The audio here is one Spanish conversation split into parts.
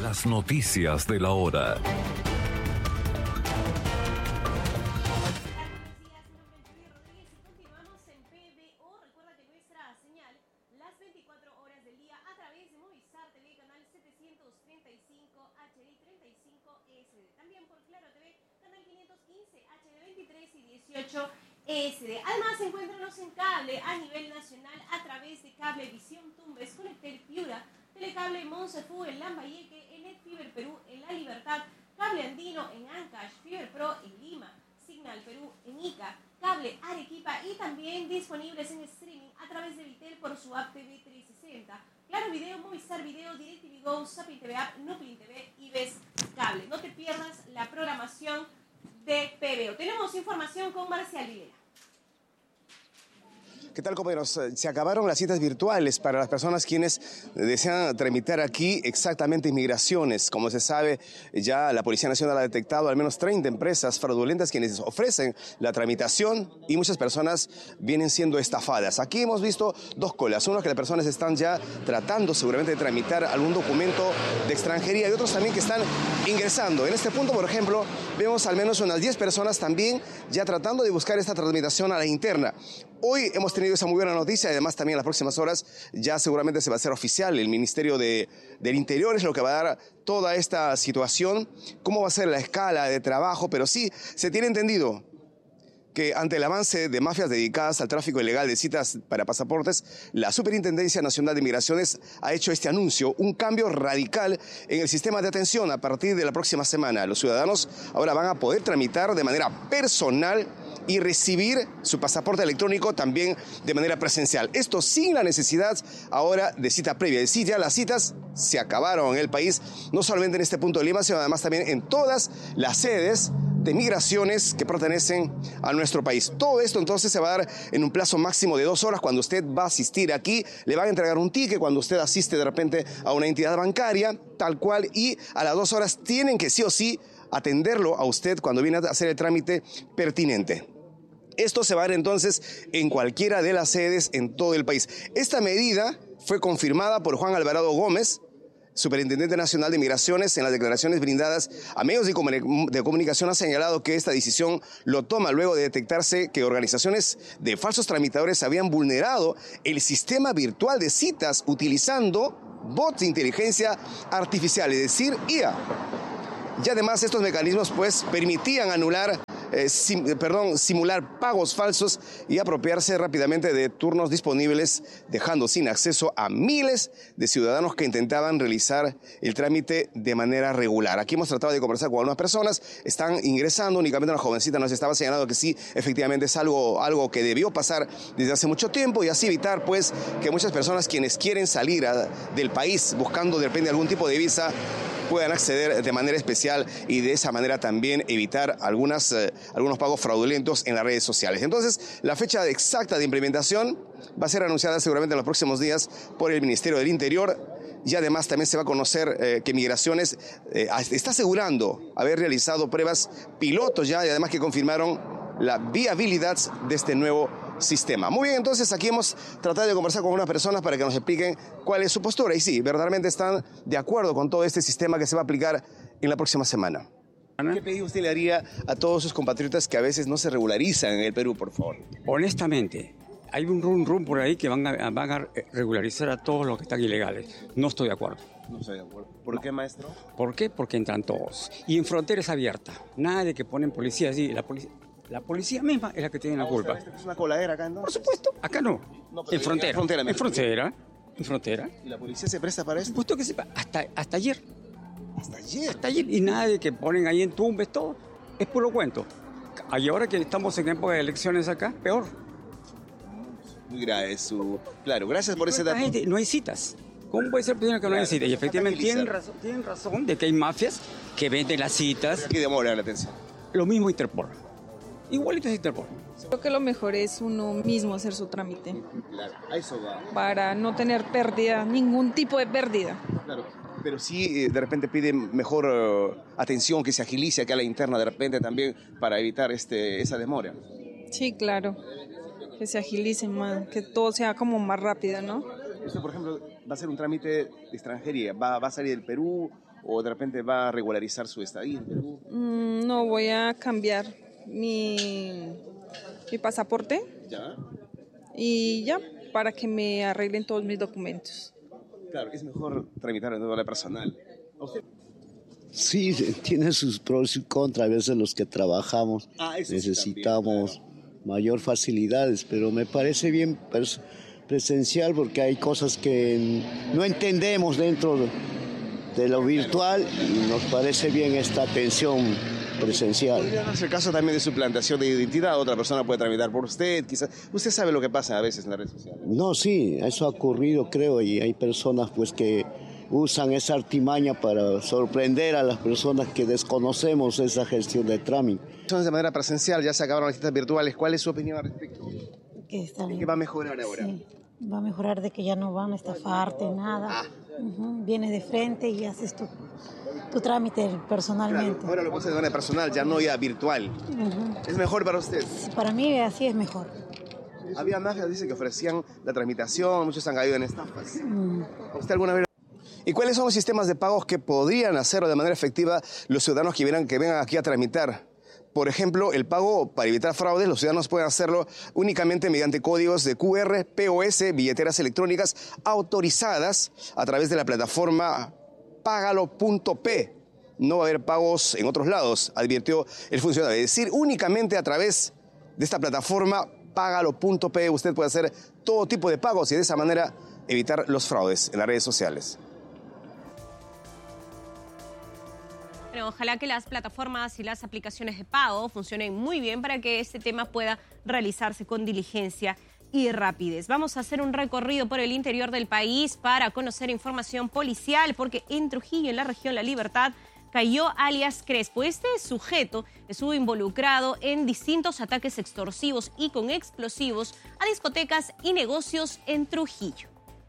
Las noticias de la hora. Además, encuéntranos en cable a nivel nacional a través de Cablevisión Tumbes, Conectel Piura, Telecable Monsefu en Lambayeque, Enet Fiber Perú en La Libertad, Cable Andino en Ancash, Fiber Pro en Lima, Signal Perú en Ica, Cable Arequipa y también disponibles en streaming a través de Vitel por su app TV 360, Claro Video, Movistar Video, DirecTV Go, Zapping TV App, Nuplin TV y Ves Cable. No te pierdas la programación de PBO. Tenemos información con Marcial Villela. ¿Qué tal, compañeros? Se acabaron las citas virtuales para las personas quienes desean tramitar aquí exactamente inmigraciones. Como se sabe, ya la Policía Nacional ha detectado al menos 30 empresas fraudulentas quienes ofrecen la tramitación y muchas personas vienen siendo estafadas. Aquí hemos visto dos colas. Uno, que las personas están ya tratando seguramente de tramitar algún documento de extranjería y otros también que están ingresando. En este punto, por ejemplo, vemos al menos unas 10 personas también ya tratando de buscar esta tramitación a la interna. Hoy hemos tenido esa muy buena noticia y además también en las próximas horas ya seguramente se va a hacer oficial. El Ministerio del Interior es lo que va a dar toda esta situación, cómo va a ser la escala de trabajo, pero sí se tiene entendido que ante el avance de mafias dedicadas al tráfico ilegal de citas para pasaportes, la Superintendencia Nacional de Migraciones ha hecho este anuncio, un cambio radical en el sistema de atención a partir de la próxima semana. Los ciudadanos ahora van a poder tramitar de manera personal y recibir su pasaporte electrónico también de manera presencial. Esto sin la necesidad ahora de cita previa. Es decir, ya las citas se acabaron en el país, no solamente en este punto de Lima, sino además también en todas las sedes de migraciones que pertenecen a nuestro país. Todo esto entonces se va a dar en un plazo máximo de 2 horas. Cuando usted va a asistir aquí, le van a entregar un ticket cuando usted asiste de repente a una entidad bancaria, tal cual, y a las 2 horas tienen que sí o sí atenderlo a usted cuando viene a hacer el trámite pertinente. Esto se va a dar entonces en cualquiera de las sedes en todo el país. Esta medida fue confirmada por Juan Alvarado Gómez, Superintendente Nacional de Migraciones. En las declaraciones brindadas a medios de comunicación ha señalado que esta decisión lo toma luego de detectarse que organizaciones de falsos tramitadores habían vulnerado el sistema virtual de citas utilizando bots de inteligencia artificial, es decir, IA. Y además estos mecanismos pues permitían simular pagos falsos y apropiarse rápidamente de turnos disponibles, dejando sin acceso a miles de ciudadanos que intentaban realizar el trámite de manera regular. Aquí hemos tratado de conversar con algunas personas, están ingresando, únicamente una jovencita nos estaba señalando que sí, efectivamente es algo que debió pasar desde hace mucho tiempo y así evitar pues que muchas personas quienes quieren salir del país buscando de repente algún tipo de visa puedan acceder de manera especial y de esa manera también evitar algunos pagos fraudulentos en las redes sociales. Entonces, la fecha exacta de implementación va a ser anunciada seguramente en los próximos días por el Ministerio del Interior y además también se va a conocer que Migraciones está asegurando haber realizado pruebas pilotos ya y además que confirmaron la viabilidad de este nuevo sistema. Muy bien, entonces aquí hemos tratado de conversar con unas personas para que nos expliquen cuál es su postura y sí, verdaderamente están de acuerdo con todo este sistema que se va a aplicar en la próxima semana. ¿Qué pedido usted le haría a todos sus compatriotas que a veces no se regularizan en el Perú, por favor? Honestamente, hay un rum por ahí que van a regularizar a todos los que están ilegales. No estoy de acuerdo. No estoy de acuerdo. ¿Por qué, maestro? ¿Por qué? Porque entran todos. Y en fronteras abiertas. Nada de que ponen policías así. La policía misma es la que tiene la culpa. ¿Es una coladera acá, no? Por supuesto, acá no. En frontera. En frontera. ¿Y la policía se presta para eso? Por supuesto que sepa. Hasta ayer. Hasta ayer. Y nada de que ponen ahí en Tumbes todo. Es puro cuento. Y ahora que estamos en época de elecciones acá, peor. Muy grave Claro, gracias por ese dato. No hay citas. ¿Cómo puede ser posible que no haya citas? Y efectivamente tienen razón de que hay mafias que venden las citas. Aquí demora la atención. Lo mismo Interpol. Igualito es Interpol. Creo que lo mejor es uno mismo hacer su trámite. Claro, a eso va. Para no tener pérdida, ningún tipo de pérdida. Claro, pero sí de repente piden mejor atención, que se agilice acá a la interna de repente también para evitar esa demora. Sí, claro. Que se agilice más, que todo sea como más rápido, ¿no? Usted, por ejemplo, va a hacer un trámite de extranjería, va a salir del Perú ¿O de repente va a regularizar su estadía en Perú? No, voy a cambiar mi pasaporte ¿Ya? y ya, para que me arreglen todos mis documentos. Claro, es mejor tramitar de manera personal. ¿A usted? Sí, tiene sus pros y contras. A veces los que trabajamos Eso necesitamos sí, también, mayor facilidades, pero me parece bien presencial porque hay cosas que no entendemos dentro de lo virtual y nos parece bien esta atención presencial. ¿Podría darse el caso también de suplantación de identidad? Otra persona puede tramitar por usted, quizás. Usted sabe lo que pasa a veces en las redes sociales. No, sí, eso ha ocurrido, creo, y hay personas pues que usan esa artimaña para sorprender a las personas que desconocemos esa gestión de trámite. Entonces, de manera presencial, ya se acabaron las citas virtuales. ¿Cuál es su opinión al respecto? Que está bien. ¿Qué va a mejorar ahora? Sí, va a mejorar de que ya no van a estafarte, nada. Vienes de frente y haces tu trámite personalmente. Claro, ahora lo puede hacer de manera personal, ya no ya virtual. ¿Es mejor para usted? Para mí así es mejor. Había mafias, dice, que ofrecían la tramitación, muchos han caído en estafas. ¿Usted alguna vez? ¿Y cuáles son los sistemas de pagos que podrían hacerlo de manera efectiva los ciudadanos que vengan aquí a tramitar? Por ejemplo, el pago para evitar fraudes, los ciudadanos pueden hacerlo únicamente mediante códigos de QR, POS, billeteras electrónicas autorizadas a través de la plataforma Págalo.p. No va a haber pagos en otros lados, advirtió el funcionario. Es decir, únicamente a través de esta plataforma Págalo.p usted puede hacer todo tipo de pagos y de esa manera evitar los fraudes en las redes sociales. Bueno, ojalá que las plataformas y las aplicaciones de pago funcionen muy bien para que este tema pueda realizarse con diligencia y rapidez. Vamos a hacer un recorrido por el interior del país para conocer información policial, porque en Trujillo, en la región La Libertad, cayó alias Crespo. Este sujeto estuvo involucrado en distintos ataques extorsivos y con explosivos a discotecas y negocios en Trujillo.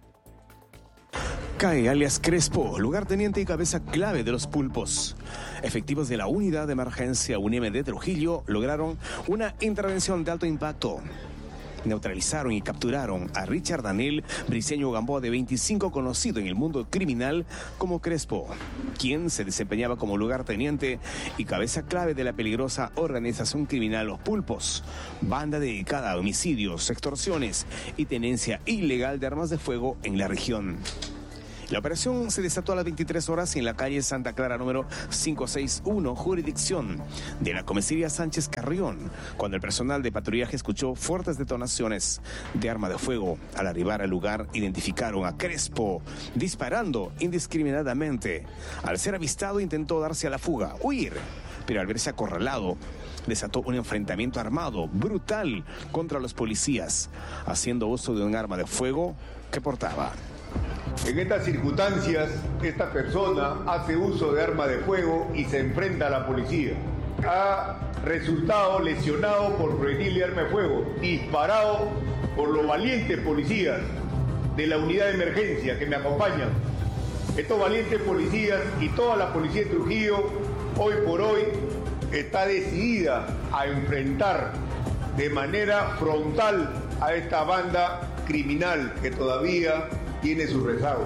Cae alias Crespo, lugarteniente y cabeza clave de los pulpos. Efectivos de la Unidad de Emergencia UNEM de Trujillo lograron una intervención de alto impacto. Neutralizaron y capturaron a Richard Daniel Briceño Gamboa, de 25, conocido en el mundo criminal como Crespo, quien se desempeñaba como lugarteniente y cabeza clave de la peligrosa organización criminal Los Pulpos, banda dedicada a homicidios, extorsiones y tenencia ilegal de armas de fuego en la región. La operación se desató a las 23 horas en la calle Santa Clara número 561, jurisdicción de la comisaría Sánchez Carrión, cuando el personal de patrullaje escuchó fuertes detonaciones de arma de fuego. Al arribar al lugar, identificaron a Crespo disparando indiscriminadamente. Al ser avistado, intentó darse a la fuga, huir, pero al verse acorralado, desató un enfrentamiento armado brutal contra los policías, haciendo uso de un arma de fuego que portaba. En estas circunstancias, esta persona hace uso de arma de fuego y se enfrenta a la policía. Ha resultado lesionado por proyectil de arma de fuego, disparado por los valientes policías de la unidad de emergencia que me acompañan. Estos valientes policías y toda la policía de Trujillo, hoy por hoy, está decidida a enfrentar de manera frontal a esta banda criminal que todavía tiene su rezago.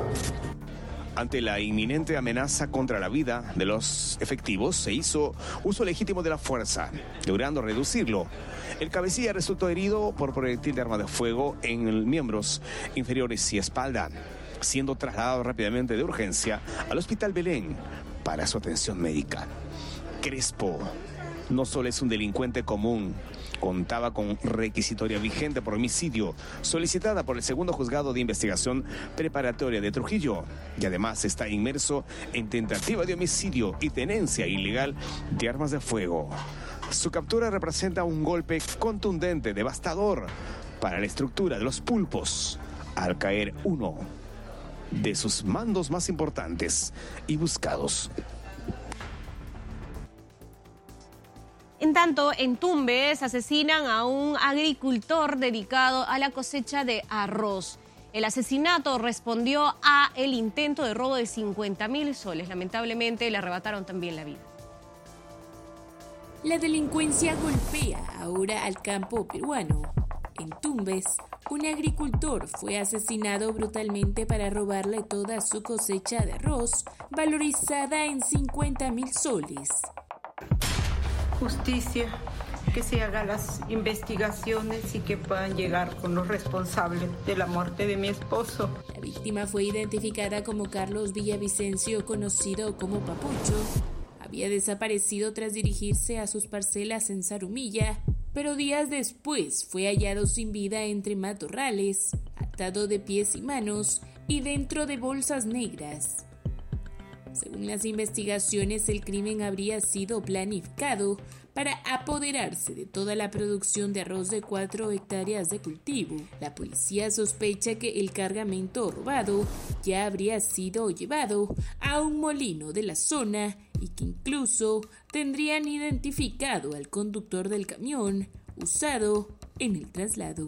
Ante la inminente amenaza contra la vida de los efectivos, se hizo uso legítimo de la fuerza, logrando reducirlo. El cabecilla resultó herido por proyectil de arma de fuego en miembros inferiores y espalda, siendo trasladado rápidamente de urgencia al Hospital Belén para su atención médica. Crespo no solo es un delincuente común, contaba con requisitoria vigente por homicidio, solicitada por el segundo juzgado de investigación preparatoria de Trujillo, y además está inmerso en tentativa de homicidio y tenencia ilegal de armas de fuego. Su captura representa un golpe contundente, devastador para la estructura de los pulpos, al caer uno de sus mandos más importantes y buscados. En tanto, en Tumbes asesinan a un agricultor dedicado a la cosecha de arroz. El asesinato respondió a el intento de robo de 50.000 soles. Lamentablemente le arrebataron también la vida. La delincuencia golpea ahora al campo peruano. En Tumbes, Un agricultor fue asesinado brutalmente para robarle toda su cosecha de arroz, valorizada en 50.000 soles. Justicia, que se hagan las investigaciones y que puedan llegar con los responsables de la muerte de mi esposo. La víctima fue identificada como Carlos Villavicencio, conocido como Papucho. Había desaparecido tras dirigirse a sus parcelas en Zarumilla, pero días después fue hallado sin vida entre matorrales, atado de pies y manos y dentro de bolsas negras. Según las investigaciones, el crimen habría sido planificado para apoderarse de toda la producción de arroz de 4 hectáreas de cultivo. La policía sospecha que el cargamento robado ya habría sido llevado a un molino de la zona y que incluso tendrían identificado al conductor del camión usado en el traslado.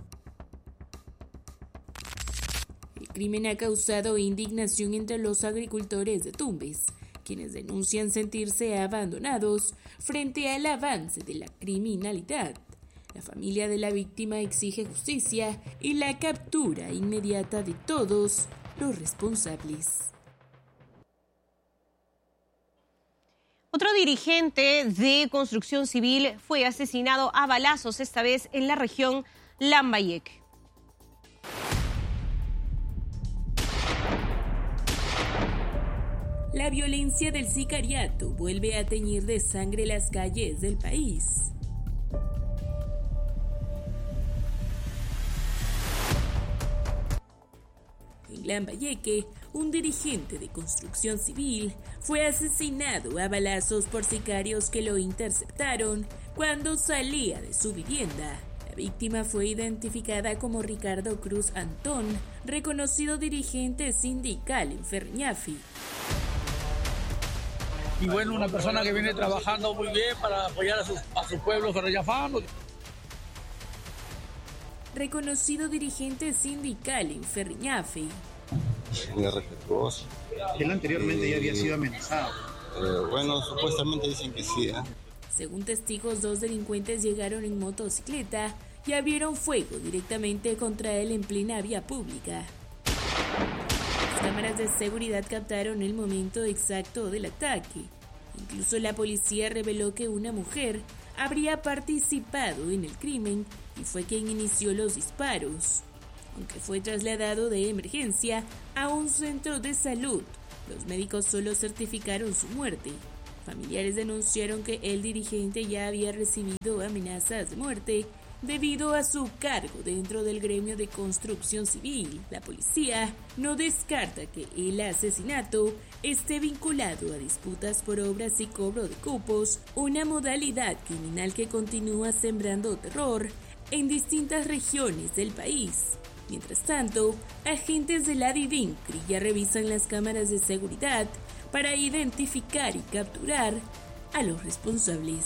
El crimen ha causado indignación entre los agricultores de Tumbes, quienes denuncian sentirse abandonados frente al avance de la criminalidad. La familia de la víctima exige justicia y la captura inmediata de todos los responsables. Otro dirigente de construcción civil fue asesinado a balazos, esta vez en la región Lambayeque. La violencia del sicariato vuelve a teñir de sangre las calles del país. En Lambayeque, un dirigente de construcción civil fue asesinado a balazos por sicarios que lo interceptaron cuando salía de su vivienda. La víctima fue identificada como Ricardo Cruz Antón, reconocido dirigente sindical en Ferriñafi. Y bueno, una persona que viene trabajando muy bien para apoyar a su pueblo ferrillafano. Reconocido dirigente sindical en Ferriñafi. Muy respetuoso. Él anteriormente ya había sido amenazado. Bueno, supuestamente dicen que sí. Según testigos, 2 delincuentes llegaron en motocicleta y abrieron fuego directamente contra él en plena vía pública. Las cámaras de seguridad captaron el momento exacto del ataque. Incluso la policía reveló que una mujer habría participado en el crimen y fue quien inició los disparos. Aunque fue trasladado de emergencia a un centro de salud, los médicos solo certificaron su muerte. Familiares denunciaron que el dirigente ya había recibido amenazas de muerte debido a su cargo dentro del gremio de construcción civil. La policía no descarta que el asesinato esté vinculado a disputas por obras y cobro de cupos, una modalidad criminal que continúa sembrando terror en distintas regiones del país. Mientras tanto, agentes de la DIDINCRI ya revisan las cámaras de seguridad para identificar y capturar a los responsables.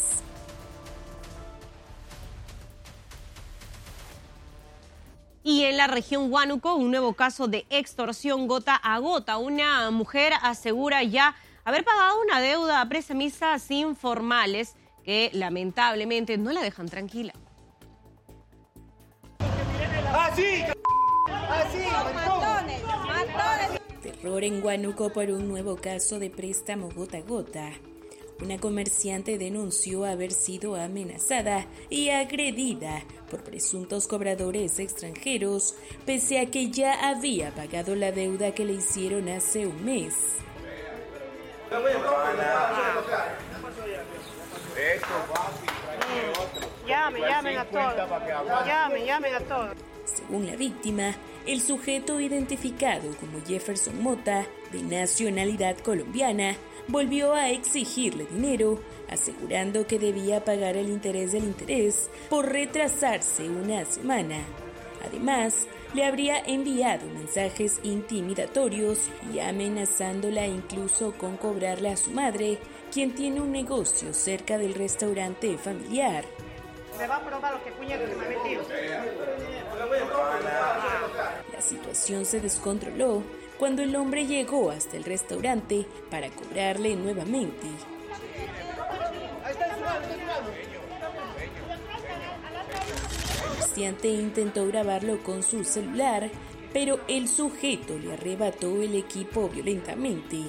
Y en la región Huánuco, un nuevo caso de extorsión gota a gota. Una mujer asegura ya haber pagado una deuda a prestamistas informales que lamentablemente no la dejan tranquila. Terror en Huánuco por un nuevo caso de préstamo gota a gota. Una comerciante denunció haber sido amenazada y agredida por presuntos cobradores extranjeros, pese a que ya había pagado la deuda que le hicieron hace un mes. Llamen a todos. Según la víctima, el sujeto identificado como Jefferson Mota, de nacionalidad colombiana, volvió a exigirle dinero, asegurando que debía pagar el interés del interés por retrasarse una semana. Además, le habría enviado mensajes intimidatorios y amenazándola incluso con cobrarle a su madre, quien tiene un negocio cerca del restaurante familiar. Me va a probar lo que puñado que me ha metido. La situación se descontroló cuando el hombre llegó hasta el restaurante para cobrarle nuevamente. denunciante intentó grabarlo con su celular, pero el sujeto le arrebató el equipo violentamente.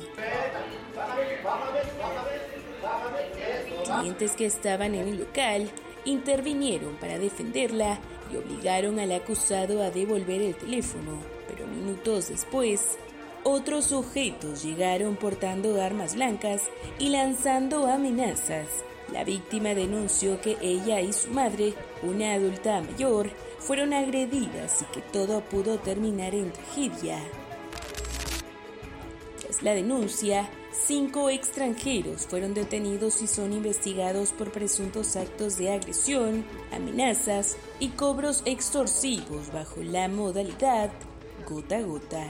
Clientes que estaban en el local intervinieron para defenderla y obligaron al acusado a devolver el teléfono, pero minutos después, otros sujetos llegaron portando armas blancas y lanzando amenazas. La víctima denunció que ella y su madre, una adulta mayor, fueron agredidas y que todo pudo terminar en tragedia. Tras la denuncia, 5 extranjeros fueron detenidos y son investigados por presuntos actos de agresión, amenazas y cobros extorsivos bajo la modalidad gota a gota.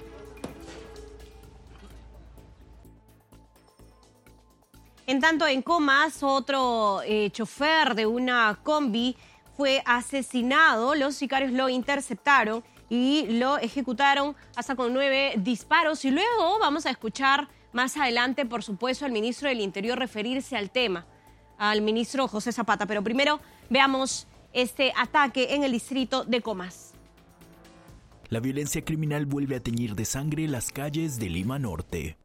En tanto, en Comas, otro chofer de una combi fue asesinado. Los sicarios lo interceptaron y lo ejecutaron hasta con 9 disparos. Y luego vamos a escuchar más adelante, por supuesto, al ministro del Interior referirse al tema, al ministro José Zapata. Pero primero veamos este ataque en el distrito de Comas. La violencia criminal vuelve a teñir de sangre las calles de Lima Norte.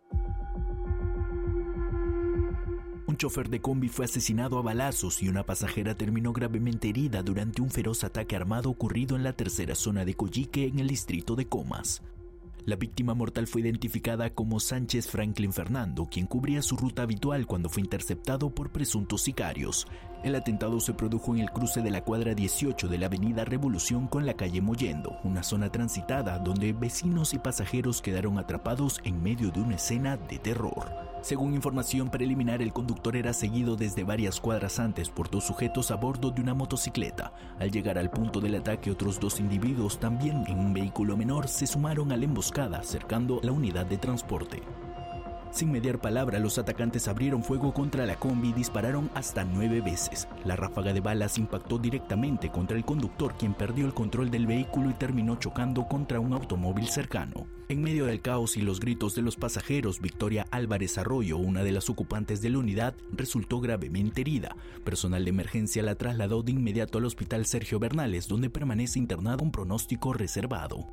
Un chofer de combi fue asesinado a balazos y una pasajera terminó gravemente herida durante un feroz ataque armado ocurrido en la tercera zona de Coyique, en el distrito de Comas. La víctima mortal fue identificada como Sánchez Franklin Fernando, quien cubría su ruta habitual cuando fue interceptado por presuntos sicarios. El atentado se produjo en el cruce de la cuadra 18 de la avenida Revolución con la calle Mollendo, una zona transitada donde vecinos y pasajeros quedaron atrapados en medio de una escena de terror. Según información preliminar, el conductor era seguido desde varias cuadras antes por 2 sujetos a bordo de una motocicleta. Al llegar al punto del ataque, otros 2 individuos, también en un vehículo menor, se sumaron a la emboscada, cercando la unidad de transporte. Sin mediar palabra, los atacantes abrieron fuego contra la combi y dispararon hasta 9 veces. La ráfaga de balas impactó directamente contra el conductor, quien perdió el control del vehículo y terminó chocando contra un automóvil cercano. En medio del caos y los gritos de los pasajeros, Victoria Álvarez Arroyo, una de las ocupantes de la unidad, resultó gravemente herida. Personal de emergencia la trasladó de inmediato al hospital Sergio Bernales, donde permanece internado con pronóstico reservado.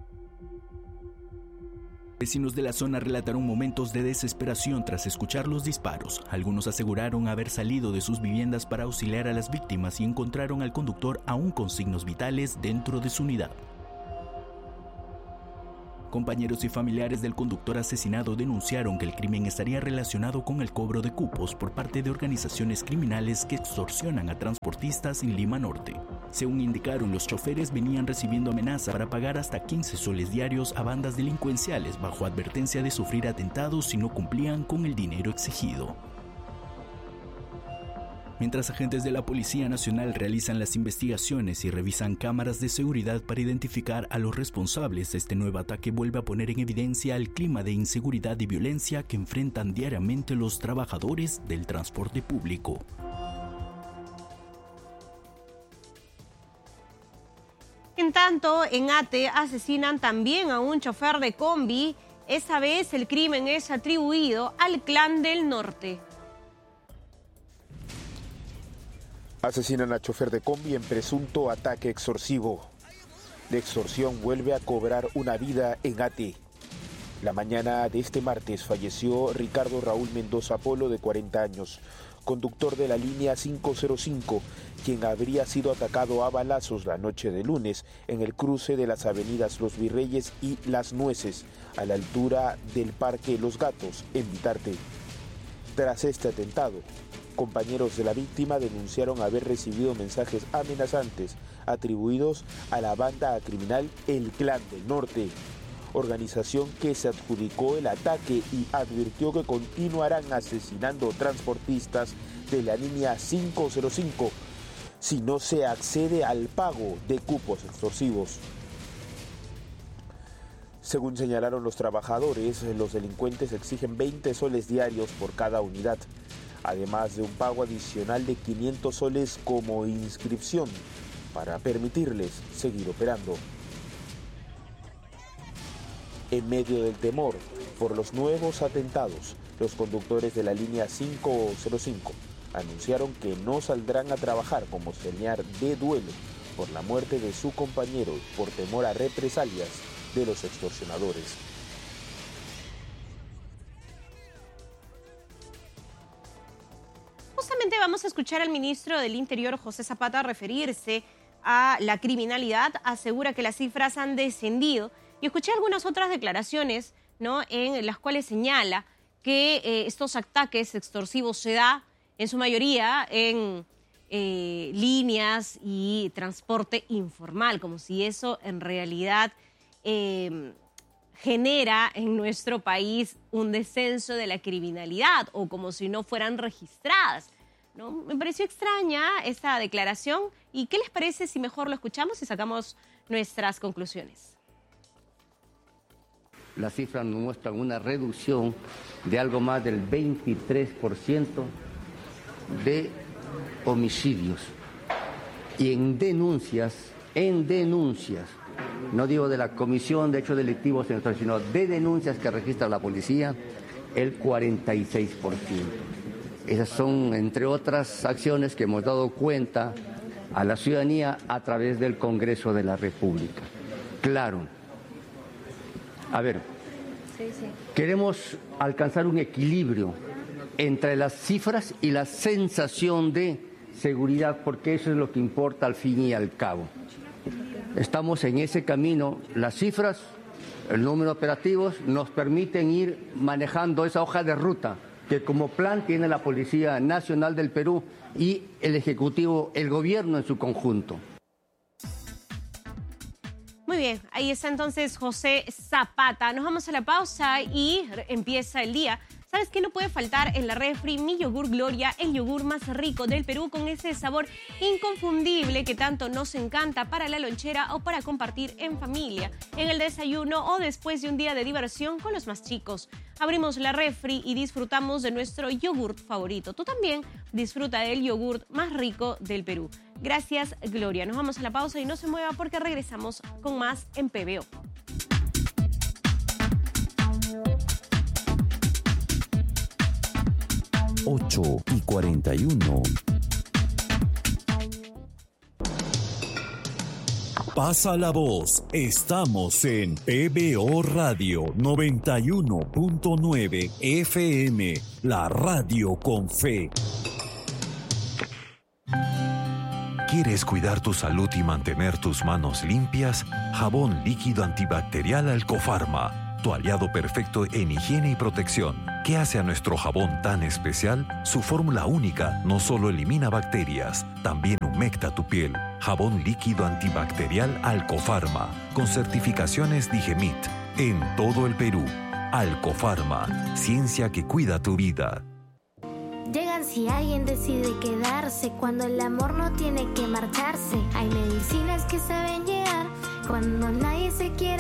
Vecinos de la zona relataron momentos de desesperación tras escuchar los disparos. Algunos aseguraron haber salido de sus viviendas para auxiliar a las víctimas y encontraron al conductor aún con signos vitales dentro de su unidad. Compañeros y familiares del conductor asesinado denunciaron que el crimen estaría relacionado con el cobro de cupos por parte de organizaciones criminales que extorsionan a transportistas en Lima Norte. Según indicaron, los choferes venían recibiendo amenazas para pagar hasta 15 soles diarios a bandas delincuenciales bajo advertencia de sufrir atentados si no cumplían con el dinero exigido. Mientras agentes de la Policía Nacional realizan las investigaciones y revisan cámaras de seguridad para identificar a los responsables, este nuevo ataque vuelve a poner en evidencia el clima de inseguridad y violencia que enfrentan diariamente los trabajadores del transporte público. En tanto, en Ate asesinan también a un chofer de combi. Esta vez el crimen es atribuido al Clan del Norte. Asesinan a chofer de combi en presunto ataque extorsivo. La extorsión vuelve a cobrar una vida en Ate. La mañana de este martes falleció Ricardo Raúl Mendoza Polo, de 40 años, conductor de la línea 505, quien habría sido atacado a balazos la noche de lunes en el cruce de las avenidas Los Virreyes y Las Nueces, a la altura del Parque Los Gatos, en Vitarte. Tras este atentado, compañeros de la víctima denunciaron haber recibido mensajes amenazantes atribuidos a la banda criminal El Clan del Norte, organización que se adjudicó el ataque y advirtió que continuarán asesinando transportistas de la línea 505 si no se accede al pago de cupos extorsivos. Según señalaron los trabajadores, los delincuentes exigen 20 soles diarios por cada unidad, además de un pago adicional de 500 soles como inscripción para permitirles seguir operando. En medio del temor por los nuevos atentados, los conductores de la línea 505 anunciaron que no saldrán a trabajar como señal de duelo por la muerte de su compañero por temor a represalias de los extorsionadores. Justamente vamos a escuchar al ministro del Interior, José Zapata, referirse a la criminalidad. Asegura que las cifras han descendido. Y escuché algunas otras declaraciones, ¿no?, en las cuales señala que estos ataques extorsivos se da en su mayoría en líneas y transporte informal, como si eso en realidad genera en nuestro país un descenso de la criminalidad o como si no fueran registradas, ¿no? Me pareció extraña esta declaración. ¿Y qué les parece si mejor lo escuchamos y sacamos nuestras conclusiones? Las cifras nos muestran una reducción de algo más del 23% de homicidios. Y en denuncias, no digo de la comisión de hechos delictivos, sino de denuncias que registra la policía, el 46%. Esas son, entre otras acciones que hemos dado cuenta a la ciudadanía a través del Congreso de la República. Claro. A ver, queremos alcanzar un equilibrio entre las cifras y la sensación de seguridad, porque eso es lo que importa al fin y al cabo. Estamos en ese camino. Las cifras, el número de operativos, nos permiten ir manejando esa hoja de ruta que como plan tiene la Policía Nacional del Perú y el Ejecutivo, el Gobierno en su conjunto. Muy bien, ahí está entonces José Zapata. Nos vamos a la pausa y empieza el día. ¿Sabes qué no puede faltar en la refri? Mi yogur Gloria, el yogur más rico del Perú con ese sabor inconfundible que tanto nos encanta para la lonchera o para compartir en familia, en el desayuno o después de un día de diversión con los más chicos. Abrimos la refri y disfrutamos de nuestro yogurt favorito. Tú también disfruta del yogurt más rico del Perú. Gracias, Gloria. Nos vamos a la pausa y no se mueva porque regresamos con más en PBO. Ocho y 41. Pasa la voz. Estamos en PBO Radio 91.9 FM, la radio con fe. ¿Quieres cuidar tu salud y mantener tus manos limpias? Jabón líquido antibacterial Alcofarma, tu aliado perfecto en higiene y protección. ¿Qué hace a nuestro jabón tan especial? Su fórmula única no solo elimina bacterias, también humecta tu piel. Jabón líquido antibacterial Alcofarma, con certificaciones Digemit, en todo el Perú. Alcofarma, ciencia que cuida tu vida. Llegan si alguien decide quedarse, cuando el amor no tiene que marcharse. Hay medicinas que saben llegar cuando nadie se quiere